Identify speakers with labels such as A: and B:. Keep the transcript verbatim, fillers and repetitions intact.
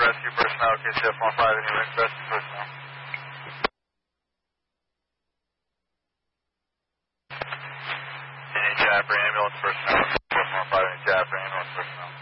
A: rescue personnel, K C F one five, any rescue personnel? Any Chapter ambulance personnel, K C F one five, any Chapter ambulance personnel?